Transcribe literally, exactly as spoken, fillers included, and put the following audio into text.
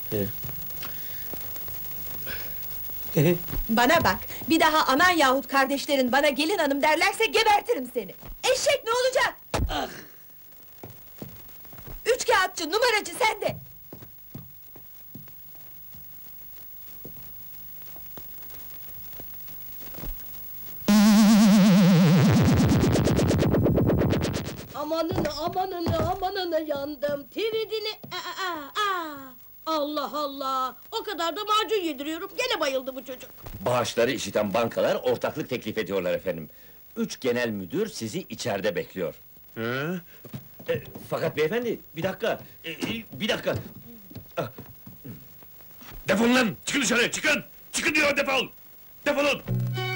Bana bak, bir daha anan yahut kardeşlerin bana gelin hanım derlerse gebertirim seni! Eşek ne olacak? Ah! Üç kağıtçı, numaracı sende! Amanını, amanını, amanını yandım! Tiridini... Aa, aa, aa! Allah Allah! O kadar da macun yediriyorum, gene bayıldı bu çocuk! Bağışları işiten bankalar ortaklık teklif ediyorlar efendim. Üç genel müdür sizi içeride bekliyor. Hı? E, fakat beyefendi, bir dakika, e, e, bir dakika! Ah, Defolun lan! Çıkın dışarı, çıkın! Çıkın diyor, defol! Defolun!